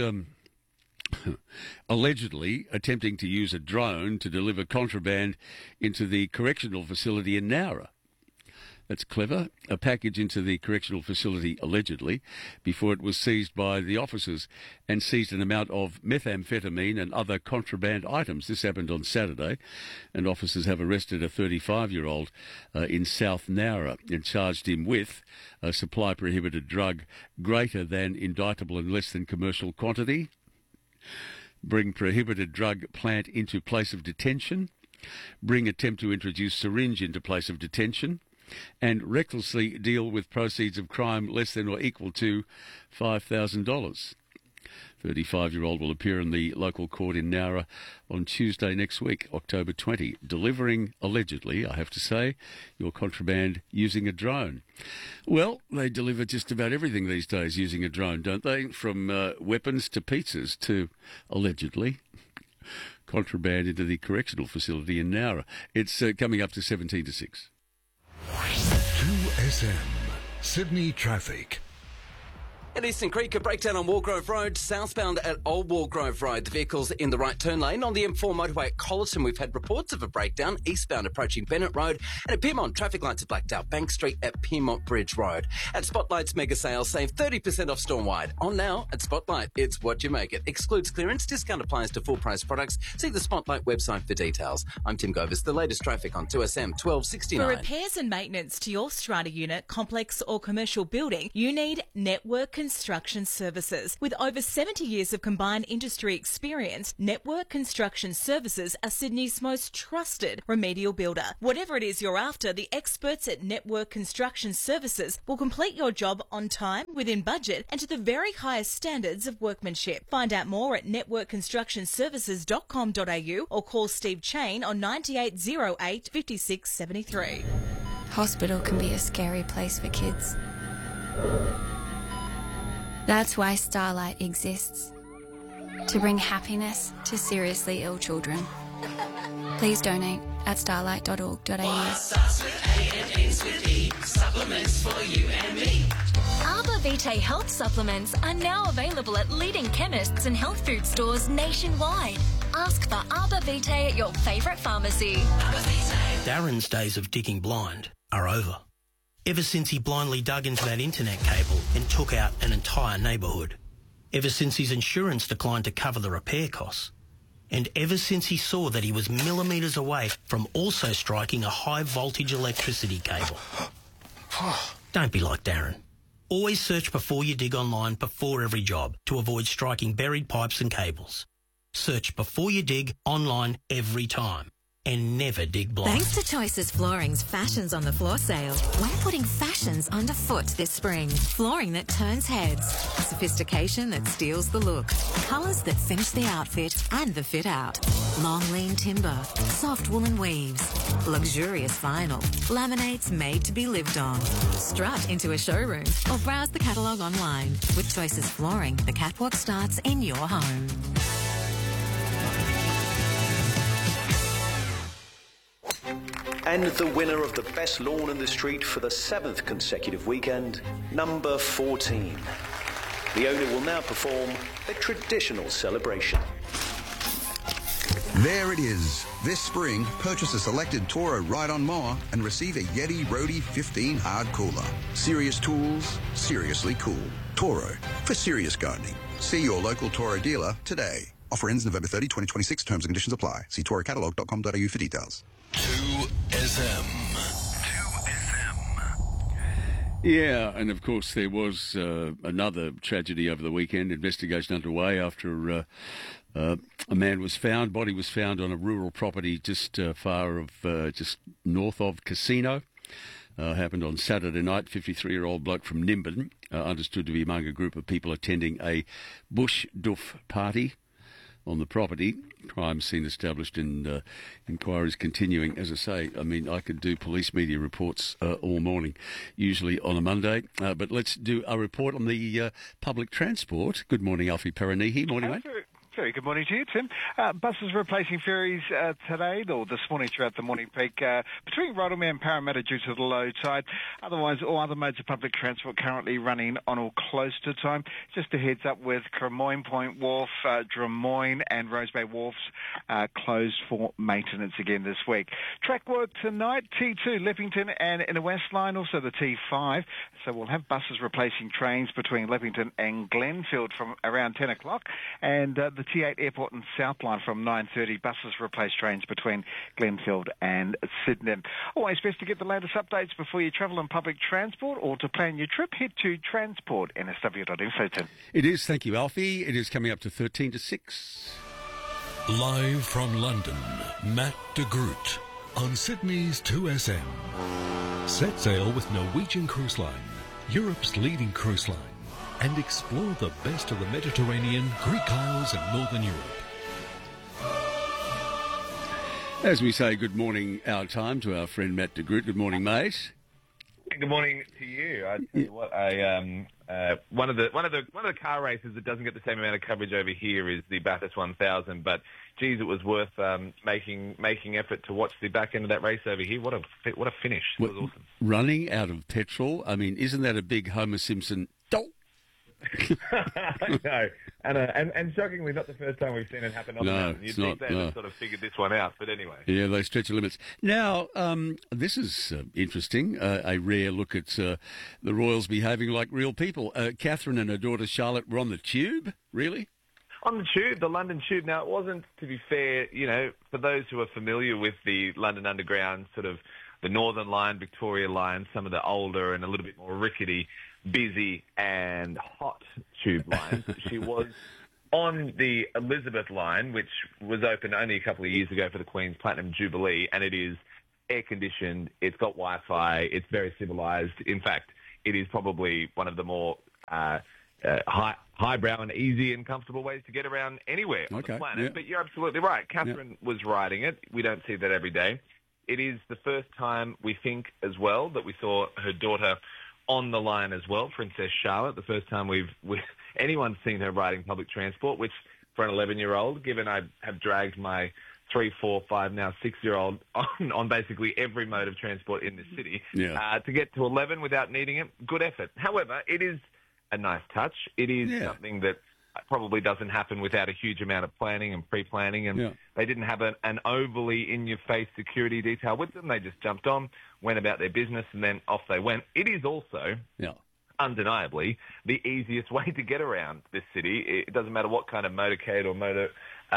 allegedly attempting to use a drone to deliver contraband into the correctional facility in Nowra? That's clever. A package into the correctional facility, allegedly, before it was seized by the officers, and seized an amount of methamphetamine and other contraband items. This happened on Saturday, and officers have arrested a 35-year-old in South Nowra and charged him with a supply prohibited drug greater than indictable in less than commercial quantity, bring prohibited drug plant into place of detention, bring attempt to introduce syringe into place of detention, and recklessly deal with proceeds of crime less than or equal to $5,000. 35-year-old will appear in the local court in Nowra on Tuesday next week, October 20, delivering, allegedly, I have to say, your contraband using a drone. Well, they deliver just about everything these days using a drone, don't they? From weapons to pizzas to, allegedly, contraband into the correctional facility in Nowra. It's coming up to 17 to 6. 2SM Sydney Traffic. At Eastern Creek, a breakdown on Wargrove Road, southbound at Old Wargrove Road. The vehicle's in the right turn lane. On the M4 motorway at Colleton, we've had reports of a breakdown, eastbound approaching Bennett Road. And at Pyrmont, traffic lights are blacked out, Bank Street at Pyrmont Bridge Road. At Spotlight's mega sale, save 30% off storm-wide. On now, at Spotlight, it's what you make it. Excludes clearance, discount applies to full-price products. See the Spotlight website for details. I'm Tim Govers, the latest traffic on 2SM 1269. For repairs and maintenance to your strata unit, complex or commercial building, you need Network Construction Services. With over 70 years of combined industry experience, Network Construction Services are Sydney's most trusted remedial builder. Whatever it is you're after, the experts at Network Construction Services will complete your job on time, within budget, and to the very highest standards of workmanship. Find out more at networkconstructionservices.com.au or call Steve Chain on 9808 5673. Hospital can be a scary place for kids. That's why Starlight exists, to bring happiness to seriously ill children. Please donate at starlight.org.au. Starts with A and ends with E. Supplements for you and me. Arbor Vitae health supplements are now available at leading chemists and health food stores nationwide. Ask for Arbor Vitae at your favourite pharmacy. Darren's days of digging blind are over. Ever since he blindly dug into that internet cable and took out an entire neighbourhood. Ever since his insurance declined to cover the repair costs. And ever since he saw that he was millimetres away from also striking a high voltage electricity cable. Don't be like Darren. Always search before you dig online before every job to avoid striking buried pipes and cables. Search before you dig online every time. And never dig blind. Thanks to Choices Flooring's Fashions on the Floor sale, we're putting fashions underfoot this spring. Flooring that turns heads, sophistication that steals the look, colours that finish the outfit and the fit out. Long lean timber, soft woolen weaves, luxurious vinyl, laminates made to be lived on. Strut into a showroom or browse the catalogue online. With Choices Flooring, the catwalk starts in your home. And the winner of the best lawn in the street for the 7th consecutive weekend, number 14. The owner will now perform a traditional celebration. There it is. This spring, purchase a selected Toro ride-on mower and receive a Yeti Roadie 15 hard cooler. Serious tools, seriously cool. Toro, for serious gardening. See your local Toro dealer today. Offer ends November 30, 2026. Terms and conditions apply. See torocatalog.com.au for details. 2SM. Yeah, and of course there was another tragedy over the weekend. Investigation underway after a man was found, body was found on a rural property just just north of Casino. Happened on Saturday night. 53-year-old bloke from Nimbin, understood to be among a group of people attending a bush doof party on the property. Crime scene established and inquiries continuing. As I say, I mean, I could do police media reports all morning, usually on a Monday. But let's do a report on the public transport. Good morning, Alfie Paranihi. Morning, mate. Very good morning to you, Tim. Buses replacing ferries today, or this morning throughout the morning peak, between Rotherham and Parramatta due to the low tide. Otherwise, all other modes of public transport currently running on or close to time. Just a heads up with Cremorne Point Wharf, Drummoyne and Rose Bay Wharfs closed for maintenance again this week. Track work tonight, T2, Leppington and Inner West Line, also the T5. So we'll have buses replacing trains between Leppington and Glenfield from around 10 o'clock. And the T8 Airport and South Line from 9:30. Buses replace trains between Glenfield and Sydenham. Always best to get the latest updates before you travel on public transport, or to plan your trip, head to transport.nsw.info, Tim. It is, thank you, Alfie. It is coming up to 13 to 6. Live from London, Matt de Groot on Sydney's 2SM. Set sail with Norwegian Cruise Line, Europe's leading cruise line. and explore the best of the Mediterranean, Greek Isles and Northern Europe. As we say good morning our time to our friend Matt de Groot. Good morning, mate. Good morning to you. I tell you what, one of the car races that doesn't get the same amount of coverage over here is the Bathurst 1000. But geez, it was worth making effort to watch the back end of that race over here. What a finish! It was awesome. Running out of petrol. I mean, isn't that a big Homer Simpson? No, and shockingly, not the first time we've seen it happen. You'd think they'd have sort of figured this one out, but anyway. Yeah, they stretch the limits. Now, this is interesting. A rare look at the Royals behaving like real people. Catherine and her daughter Charlotte were on the tube. Really? On the tube, the London Tube. Now, it wasn't, to be fair, for those who are familiar with the London Underground, sort of the Northern Line, Victoria Line, some of the older and a little bit more rickety, busy and hot tube lines. She was on the Elizabeth line, which was opened only a couple of years ago for the Queen's Platinum Jubilee, and it is air-conditioned, it's got Wi-Fi, it's very civilised. In fact, it is probably one of the more highbrow and easy and comfortable ways to get around anywhere on the planet. Yeah. But you're absolutely right. Catherine was riding it. We don't see that every day. It is the first time, we think, as well, that we saw her daughter on the line as well, Princess Charlotte, the first time anyone's seen her riding public transport, which for an 11-year-old, given I have dragged my 3, 4, 5, now 6-year-old on basically every mode of transport in the city, to get to 11 without needing it, good effort. However, it is a nice touch. It is something that probably doesn't happen without a huge amount of planning and pre-planning, and they didn't have an overly in-your-face security detail with them. They just jumped on, went about their business, and then off they went. It is also, undeniably, the easiest way to get around this city. It doesn't matter what kind of motorcade or motor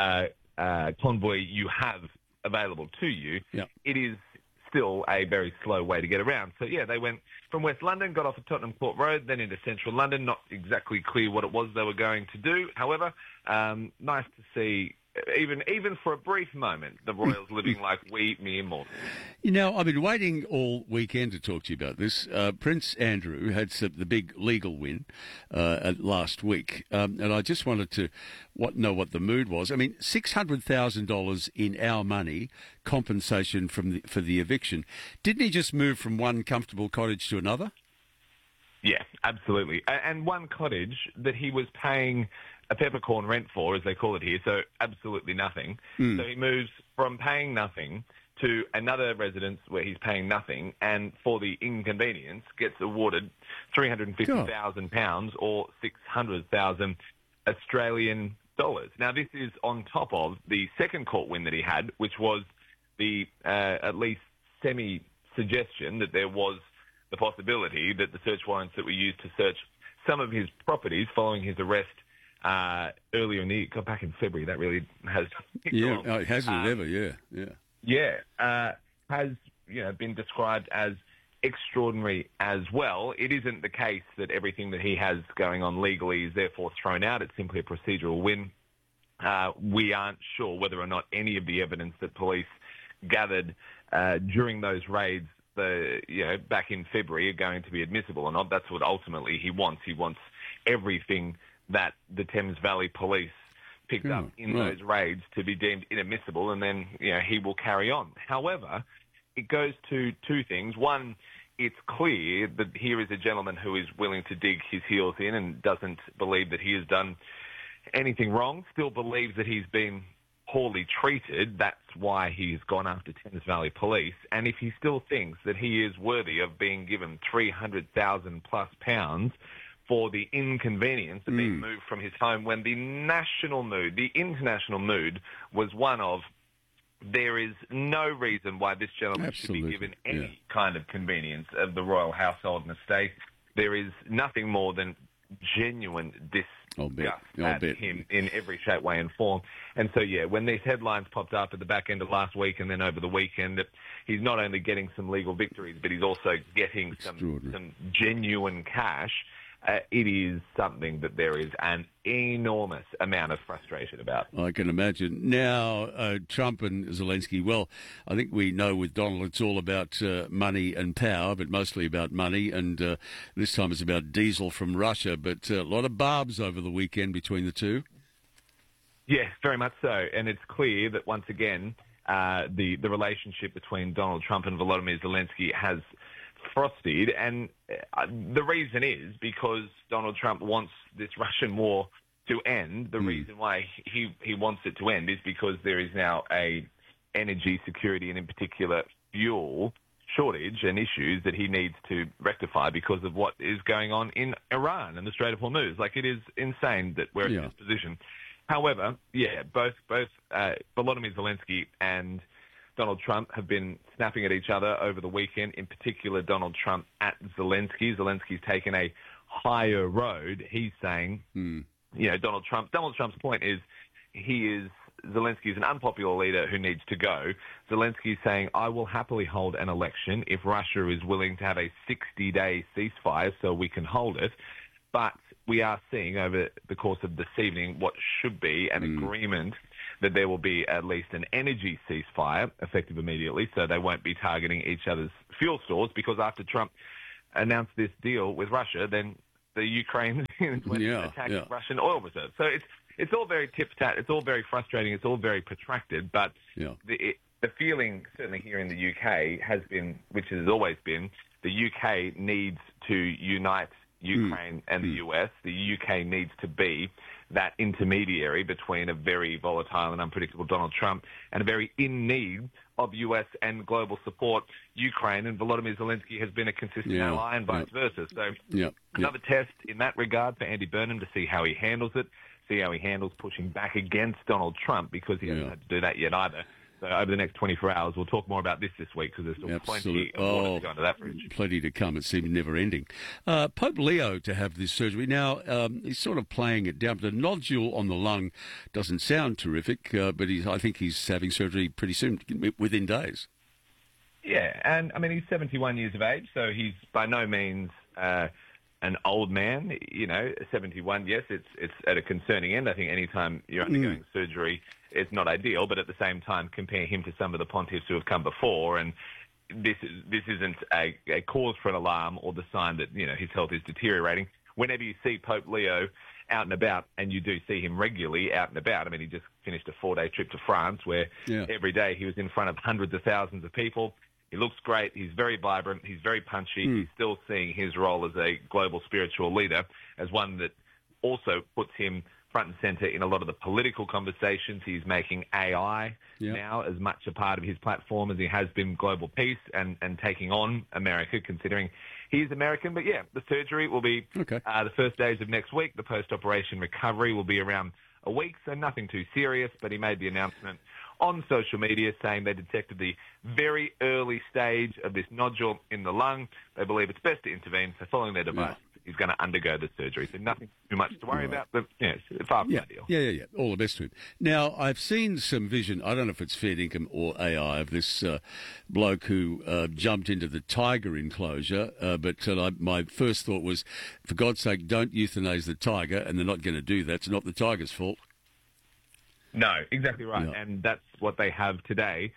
convoy you have available to you. It is still a very slow way to get around. So, they went from West London, got off at Tottenham Court Road, then into central London. Not exactly clear what it was they were going to do. However, nice to see, even for a brief moment, the Royals living like we mere mortals. I've been waiting all weekend to talk to you about this. Prince Andrew had the big legal win last week, and I just wanted to know what the mood was. I mean, $600,000 in our money compensation for the eviction. Didn't he just move from one comfortable cottage to another? Yeah, absolutely. And one cottage that he was paying a peppercorn rent for, as they call it here, so absolutely nothing. So he moves from paying nothing to another residence where he's paying nothing, and for the inconvenience gets awarded £350,000 or 600,000 Australian dollars. Now, this is on top of the second court win that he had, which was the at least semi-suggestion that there was the possibility that the search warrants that were used to search some of his properties following his arrest earlier in the year, back in February, that really has it hasn't it ever, has been described as extraordinary as well. It isn't the case that everything that he has going on legally is therefore thrown out. It's simply a procedural win. We aren't sure whether or not any of the evidence that police gathered during those raids back in February are going to be admissible or not. That's what ultimately he wants. He wants everything that the Thames Valley Police picked up in those raids to be deemed inadmissible, and then he will carry on. However, it goes to two things. One, it's clear that here is a gentleman who is willing to dig his heels in and doesn't believe that he has done anything wrong, still believes that he's been poorly treated. That's why he's gone after Thames Valley Police. And if he still thinks that he is worthy of being given £300,000 plus for the inconvenience of being moved from his home, when the national mood, the international mood, was one of there is no reason why this gentleman should be given any kind of convenience of the royal household and estate. There is nothing more than genuine disgust at him in every shape, way and form. And so, when these headlines popped up at the back end of last week and then over the weekend, that he's not only getting some legal victories, but he's also getting some genuine cash, it is something that there is an enormous amount of frustration about. I can imagine. Now, Trump and Zelensky, well, I think we know with Donald it's all about money and power, but mostly about money, and this time it's about diesel from Russia, but a lot of barbs over the weekend between the two. Yes, very much so. And it's clear that, once again, the relationship between Donald Trump and Volodymyr Zelensky has frosted. And the reason is because Donald Trump wants this Russian war to end. The reason why he wants it to end is because there is now a energy security and, in particular, fuel shortage and issues that he needs to rectify because of what is going on in Iran and the Strait of Hormuz. Like, it is insane that we're in this position. However, both Volodymyr Zelensky and Donald Trump have been snapping at each other over the weekend, in particular Donald Trump at Zelensky. Zelensky's taken a higher road. He's saying, Donald Trump's point is Zelensky's an unpopular leader who needs to go. Zelensky's saying, I will happily hold an election if Russia is willing to have a 60-day ceasefire so we can hold it. But we are seeing over the course of this evening what should be an agreement that there will be at least an energy ceasefire effective immediately, so they won't be targeting each other's fuel stores, because after Trump announced this deal with Russia, then the Ukraine went to attack Russian oil reserves. So it's all very tit-for-tat, it's all very frustrating, it's all very protracted, but the feeling certainly here in the UK has been, which has always been, the UK needs to unite Ukraine and the US. The UK needs to be that intermediary between a very volatile and unpredictable Donald Trump and a very in need of US and global support Ukraine, and Volodymyr Zelensky has been a consistent ally and vice versa. So another test in that regard for Andy Burnham to see how he handles it, see how he handles pushing back against Donald Trump, because he hasn't had to do that yet either. So over the next 24 hours, we'll talk more about this week, because there's still plenty of water to go under that bridge. Plenty to come. It seems never ending. Pope Leo to have this surgery. Now, he's sort of playing it down. The nodule on the lung doesn't sound terrific, but I think he's having surgery pretty soon, within days. Yeah, and I mean, he's 71 years of age, so he's by no means an old man. 71, yes, it's at a concerning end. I think any time you're undergoing surgery, it's not ideal, but at the same time, compare him to some of the pontiffs who have come before, and this isn't a cause for an alarm or the sign that his health is deteriorating. Whenever you see Pope Leo out and about, and you do see him regularly out and about, I mean, he just finished a 4-day trip to France where every day he was in front of hundreds of thousands of people. He looks great. He's very vibrant. He's very punchy. He's still seeing his role as a global spiritual leader as one that also puts him front and center in a lot of the political conversations. He's making AI now as much a part of his platform as he has been global peace and taking on America, considering he's American. But the surgery will be the first days of next week. The post-operation recovery will be around a week, so nothing too serious. But he made the announcement on social media saying they detected the very early stage of this nodule in the lung. They believe it's best to intervene, so following their advice, he's going to undergo the surgery. So nothing too much to worry about, but it's far from ideal. Yeah. All the best to him. Now, I've seen some vision, I don't know if it's fair income or AI, of this bloke who jumped into the tiger enclosure, but my first thought was, for God's sake, don't euthanize the tiger, and they're not going to do that. It's not the tiger's fault. No, exactly right. No. And that's what they have today,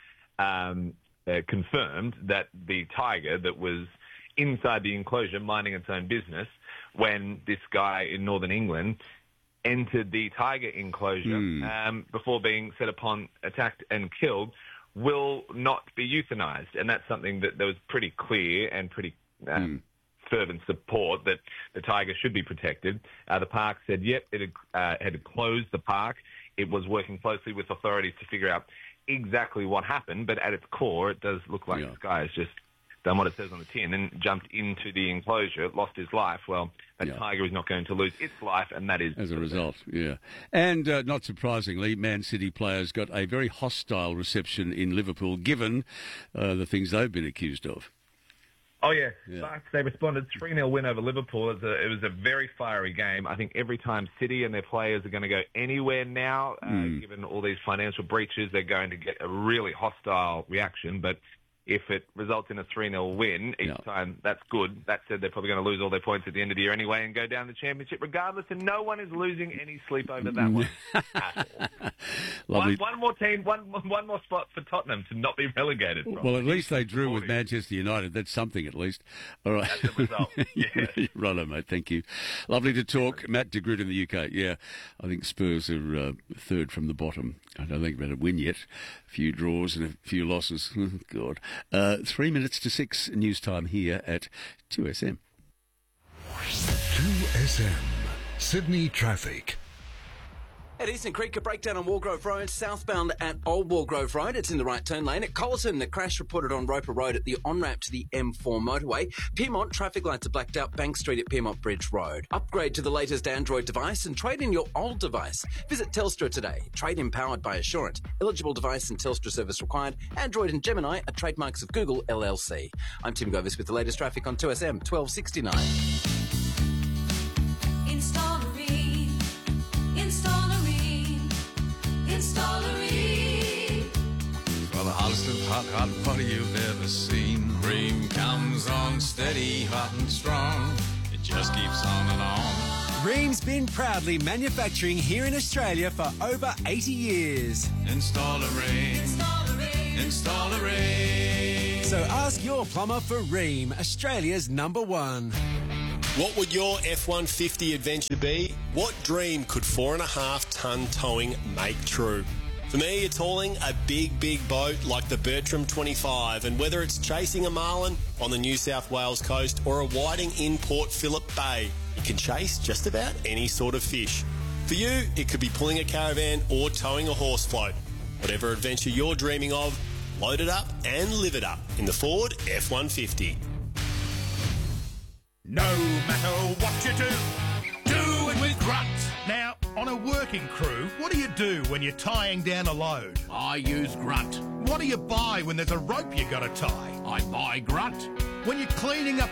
confirmed, that the tiger that was inside the enclosure minding its own business when this guy in northern England entered the tiger enclosure before being set upon, attacked and killed, will not be euthanized. And that's something that was pretty clear and pretty fervent support, that the tiger should be protected. The park said, it had closed the park. It was working closely with authorities to figure out exactly what happened, but at its core, it does look like this guy has just done what it says on the tin and jumped into the enclosure, lost his life. Well, that tiger is not going to lose its life, and that is... As a result, And not surprisingly, Man City players got a very hostile reception in Liverpool, given the things they've been accused of. Oh, yeah. But they responded 3-0 win over Liverpool. It was a very fiery game. I think every time City and their players are going to go anywhere now, given all these financial breaches, they're going to get a really hostile reaction. But If it results in a 3-0 win each time, that's good. That said, they're probably going to lose all their points at the end of the year anyway and go down the championship regardless, and no one is losing any sleep over that one at all. Lovely. One more team, one more spot for Tottenham to not be relegated from. Well, at least they drew with Manchester United. That's something, at least. All right. That's the result. Yeah. Righto, mate. Thank you. Lovely to talk. Matt de Groot in the UK. Yeah, I think Spurs are third from the bottom. I don't think they've had a win yet. A few draws and a few losses. Oh, God. 3 minutes to 6 news time here at 2SM. 2SM. Sydney traffic. At Eastern Creek, a breakdown on Wargrove Road, southbound at Old Wargrove Road. It's in the right turn lane. At Colleton, a crash reported on Roper Road at the on-ramp to the M4 motorway. Piedmont, traffic lights are blacked out. Bank Street at Piedmont Bridge Road. Upgrade to the latest Android device and trade in your old device. Visit Telstra today. Trade-in powered by Assurant. Eligible device and Telstra service required. Android and Gemini are trademarks of Google LLC. I'm Tim Govis with the latest traffic on 2SM 1269. For the hottest of hot water you've ever seen. Rheem comes on steady, hot and strong. It just keeps on and on. Rheem's been proudly manufacturing here in Australia for over 80 years. Install a Rheem. Install a Rheem. So ask your plumber for Rheem, Australia's #1. What would your F-150 adventure be? What dream could 4.5-ton towing make true? For me, it's hauling a big boat like the Bertram 25, and whether it's chasing a marlin on the New South Wales coast or a whiting in Port Phillip Bay, you can chase just about any sort of fish. For you, it could be pulling a caravan or towing a horse float. Whatever adventure you're dreaming of, load it up and live it up in the Ford F-150. No matter what you do it with Grunt. Now, on a working crew, what do you do when you're tying down a load? I use Grunt. What do you buy when there's a rope you got to tie? I buy Grunt. When you're cleaning up